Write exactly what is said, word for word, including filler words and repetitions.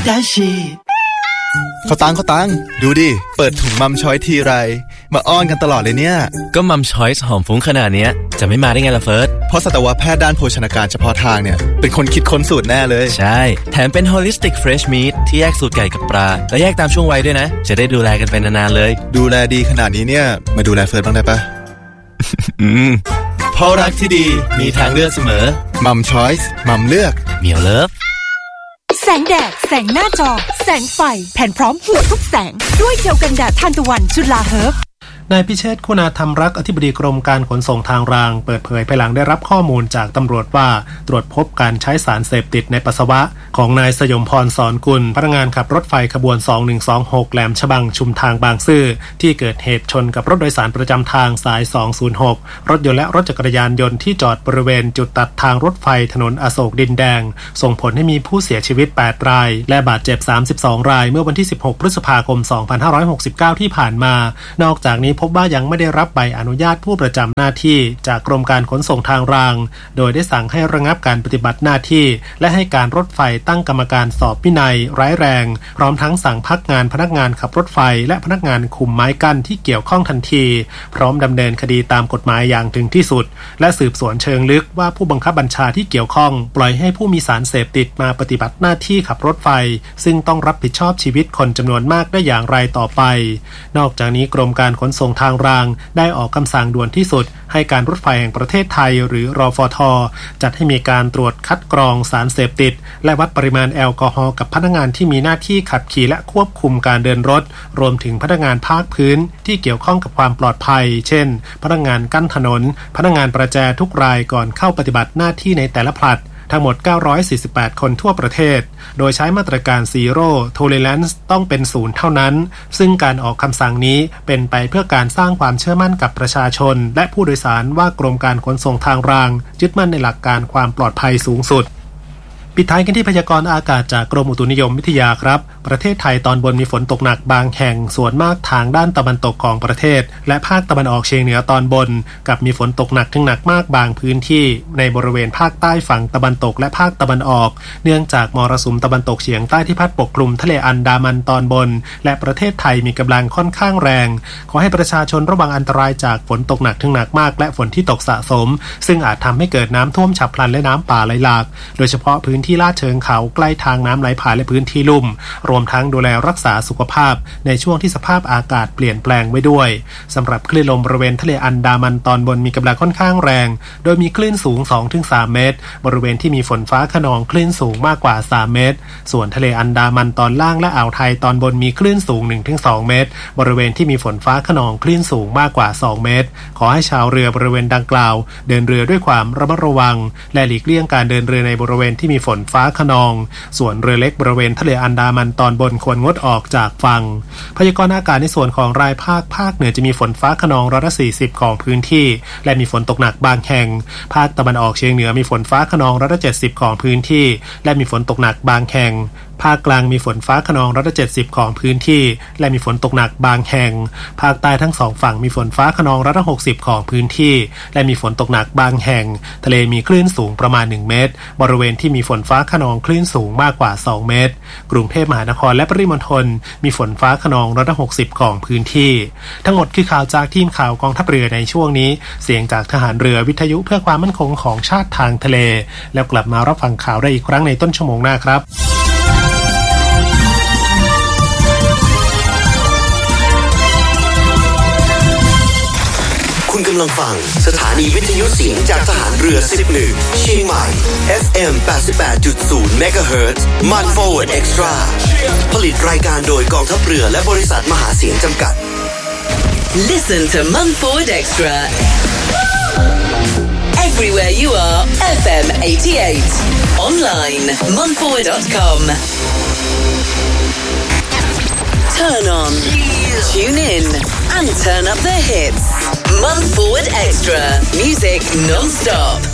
ได้ชีเขาตังเขาตังดูดิเปิดถุงมัมช้อยทีไรมาอ้อนกันตลอดเลยเนี่ยก็มัมช้อยส์หอมฟุ้งขนาดนี้จะไม่มาได้ไงล่ะเฟิร์สเพราะสัตวแพทย์ด้านโภชนาการเฉพาะทางเนี่ยเป็นคนคิดค้นสูตรแน่เลยใช่แถมเป็น Holistic Fresh Meat ที่แยกสูตรไก่กับปลาและแยกตามช่วงวัยด้วยนะจะได้ดูแลกันไปนานๆเลยดูแลดีขนาดนี้เนี่ยมาดูแลเฟิร์สบ้างได้ปะอืมเพราะรักที่ดีมีทางเลือกเสมอมัมช้อยส์มัมเลือกเหมียวเลิฟแสงแดดแสงหน้าจอแสงไฟแผ่นพร้อมหัวทุกแสงด้วยเจลกันแดดทานตะวันจุฬาเฮิร์บนายพิเชษฐ์คุณาธรรมรักษ์อธิบดีกรมการขนส่งทางรางเปิดเผยภายหลังได้รับข้อมูลจากตำรวจว่าตรวจพบการใช้สารเสพติดในปัสสาวะของนายสยมพรสอนกุลพนักงานขับรถไฟขบวนสองหนึ่งสองหกแหลมฉบังชุมทางบางซื่อที่เกิดเหตุชนกับรถโดยสารประจำทางสายสองศูนย์หกรถยนต์และรถจักรยานยนต์ที่จอดบริเวณจุดตัดทางรถไฟถนนอโศกดินแดงส่งผลให้มีผู้เสียชีวิตแปดรายและบาดเจ็บสามสิบสองรายเมื่อวันที่สิบหกพฤษภาคมสองพันห้าร้อยหกสิบเก้าที่ผ่านมานอกจากนี้พบว่ายังไม่ได้รับใบอนุญาตผู้ประจำหน้าที่จากกรมการขนส่งทางรางโดยได้สั่งให้ระงับการปฏิบัติหน้าที่และให้การรถไฟตั้งกรรมการสอบวินัยร้ายแรงพร้อมทั้งสั่งพักงานพนักงานขับรถไฟและพนักงานคุมไม้กั้นที่เกี่ยวข้องทันทีพร้อมดำเนินคดีตามกฎหมายอย่างถึงที่สุดและสืบสวนเชิงลึกว่าผู้บังคับบัญชาที่เกี่ยวข้องปล่อยให้ผู้มีสารเสพติดมาปฏิบัติหน้าที่ขับรถไฟซึ่งต้องรับผิดชอบชีวิตคนจำนวนมากได้อย่างไรต่อไปนอกจากนี้กรมการขนส่งทางรางได้ออกคำสั่งด่วนที่สุดให้การรถไฟแห่งประเทศไทยหรือรฟท.จัดให้มีการตรวจคัดกรองสารเสพติดและวัดปริมาณแอลกอฮอล์กับพนักงานที่มีหน้าที่ขับขี่และควบคุมการเดินรถรวมถึงพนักงานภาคพื้นที่เกี่ยวข้องกับความปลอดภัยเช่นพนักงานกั้นถนนพนักงานประแจทุกรายก่อนเข้าปฏิบัติหน้าที่ในแต่ละผลัดทั้งหมดเก้าร้อยสี่สิบแปดคนทั่วประเทศโดยใช้มาตรการ Zero Tolerance ต้องเป็นศูนย์เท่านั้นซึ่งการออกคำสั่งนี้เป็นไปเพื่อการสร้างความเชื่อมั่นกับประชาชนและผู้โดยสารว่ากรมการขนส่งทางรางยึดมั่นในหลักการความปลอดภัยสูงสุดปิดท้ายกันที่พยากรณ์อากาศจากกรมอุตุนิยมวิทยาครับประเทศไทยตอนบนมีฝนตกหนักบางแห่งส่วนมากทางด้านตะวันตกของประเทศและภาคตะวันออกเฉียงเหนือตอนบนกับมีฝนตกหนักถึงหนักมากบางพื้นที่ในบริเวณภาคใต้ฝั่งตะวันตกและภาคตะวันออกเนื่องจากมรสุมตะวันตกเฉียงใต้ที่พัดปกคลุมทะเลอันดามันตอนบนและประเทศไทยมีกำลังค่อนข้างแรงขอให้ประชาชนระวังอันตรายจากฝนตกหนักถึงหนักมากและฝนที่ตกสะสมซึ่งอาจทำให้เกิดน้ำท่วมฉับพลันและน้ำป่าไหลหลากโดยเฉพาะพื้นที่ลาดเชิงเขาใกล้ทางน้ำไหลผ่านและพื้นที่ลุ่มรวมทั้งดูแลรักษาสุขภาพในช่วงที่สภาพอากาศเปลี่ยนแปลงไว้ด้วยสำหรับคลื่นลมบริเวณทะเลอันดามันตอนบนมีกำลังค่อนข้างแรงโดยมีคลื่นสูง สองถึงสาม เมตรบริเวณที่มีฝนฟ้าคะนองคลื่นสูงมากกว่าสามเมตรส่วนทะเลอันดามันตอนล่างและอ่าวไทยตอนบนมีคลื่นสูง หนึ่งถึงสอง เมตรบริเวณที่มีฝนฟ้าคะนองคลื่นสูงมากกว่าสองเมตรขอให้ชาวเรือบริเวณดังกล่าวเดินเรือด้วยความระมัดระวังและหลีกเลี่ยงการเดินเรือในบริเวณที่มีฝนฟ้าคะนองส่วนเรือเล็กบริเวณทะเลอันดามันตอนบนควรงดออกจากฝั่งพยากรณ์อากาศในส่วนของรายภาคภาคเหนือจะมีฝนฟ้าคะนองร้อยละสี่สิบของพื้นที่และมีฝนตกหนักบางแห่งภาคตะวันออกเฉียงเหนือมีฝนฟ้าคะนองร้อยละเจ็ดสิบของพื้นที่และมีฝนตกหนักบางแห่งภาคกลางมีฝนฟ้าคะนองร้อยละเจ็ดสิบของพื้นที่และมีฝนตกหนักบางแห่งภาคใต้ทั้งสองฝั่งมีฝนฟ้าคะนองร้อยละหกสิบของพื้นที่และมีฝนตกหนักบางแห่งทะเลมีคลื่นสูงประมาณหนึ่งเมตรบริเวณที่มีฝนฟ้าคะนองคลื่นสูงมากกว่าสองเมตรกรุงเทพมหานครและปริมณฑลมีฝนฟ้าคะนองร้อยละหกสิบของพื้นที่ทั้งหมดคือข่าวจากทีมข่าวกองทัพเรือในช่วงนี้เสียงจากทหารเรือวิทยุเพื่อความมั่นคงของชาติทางทะเลแล้วกลับมารับฟังข่าวได้อีกครั้งในต้นชั่วโมงหน้าครับคุณกำลังฟังสถานีวิทยุเสียงจากทหารเรือสิบเอ็ดเชียงใหม่ เอฟ เอ็ม แปดสิบแปดจุดศูนย์ เมกะเฮิรตซ์ มัน Forward Extra ผลิตรายการโดยกองทัพเรือและบริษัทมหาเสียงจำกัด Listen to Man Forward Extra everywhere you are เอฟ เอ็ม eighty-eight online man forward dot com Turn on, tune in, and turn up the hits. Man Forward Extra. Music non-stop.